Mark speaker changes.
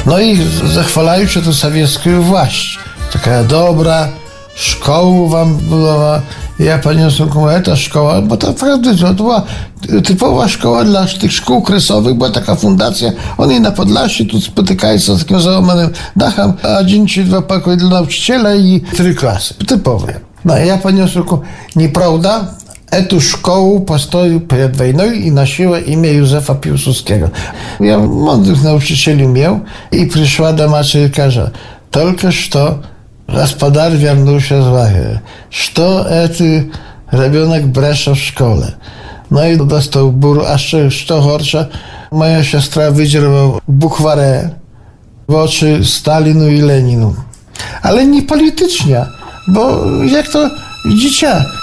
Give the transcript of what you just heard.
Speaker 1: No i zachwalają się to sowiecką właść. Taka dobra szkoła wam była. Ja paniosłem ta szkoła, bo to naprawdę to była typowa szkoła dla tych szkół kresowych, była taka fundacja, oni na Podlasiu tu spotykają się z takim załamanym dachem, a dzień czy dwa pokoje dla nauczyciela i 3 klasy. Typowe. No ja paniosłem, nieprawda, etą szkołę postoił przed wojną i nosiła imię Józefa Piłsudskiego. Ja mądrych nauczycieli miał i przyszła do matki i każe, tylko что gospodarz вернулся z Wachy, что это ребенок bresza w szkole. No i dostał bór, a co gorsza, moja siostra wydzierła bukwarę w oczy Stalinu i Leninu. Ale nie politycznie, bo jak to dziecię